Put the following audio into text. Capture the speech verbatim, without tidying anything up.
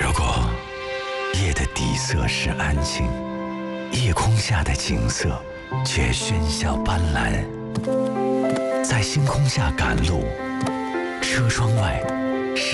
如果夜的底色是安静，夜空下的景色却喧嚣斑斓，在星空下赶路，车窗外